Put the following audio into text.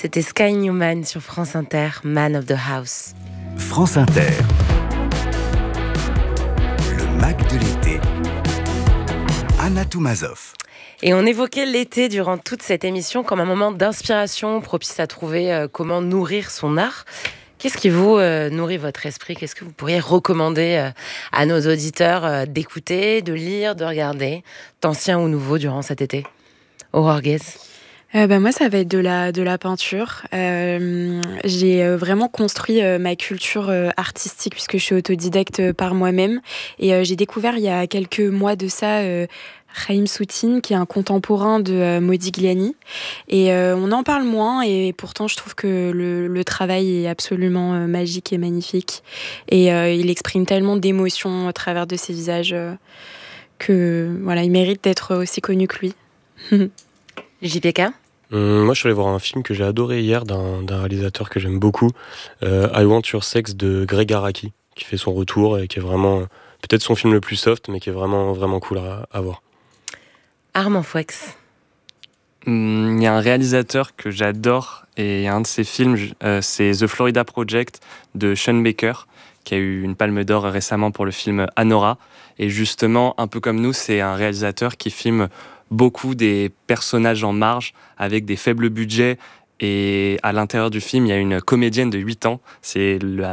C'était Sky Newman sur France Inter, Man of the House. France Inter, le Mac de l'été. Anna Toumazov. Et on évoquait l'été durant toute cette émission comme un moment d'inspiration propice à trouver comment nourrir son art. Qu'est-ce qui vous nourrit votre esprit ? Qu'est-ce que vous pourriez recommander à nos auditeurs d'écouter, de lire, de regarder, d'ancien ou nouveau durant cet été ? Aurore Guez. Moi, ça va être de la peinture. J'ai vraiment construit ma culture artistique puisque je suis autodidacte par moi-même. Et j'ai découvert il y a quelques mois de ça Chaim Soutine, qui est un contemporain de Modigliani. Et on en parle moins et pourtant je trouve que le travail est absolument magique et magnifique. Et il exprime tellement d'émotions à travers de ses visages que voilà, il mérite d'être aussi connu que lui. JPK ? Moi, je suis allé voir un film que j'ai adoré hier d'un réalisateur que j'aime beaucoup, I Want Your Sex de Greg Araki, qui fait son retour et qui est vraiment peut-être son film le plus soft, mais qui est vraiment, vraiment cool à voir. Armand Fouex. Il y a un réalisateur que j'adore et un de ses films, c'est The Florida Project de Sean Baker, qui a eu une palme d'or récemment pour le film Anora. Et justement, un peu comme nous, c'est un réalisateur qui filme beaucoup des personnages en marge avec des faibles budgets. Et à l'intérieur du film, il y a une comédienne de 8 ans. C'est la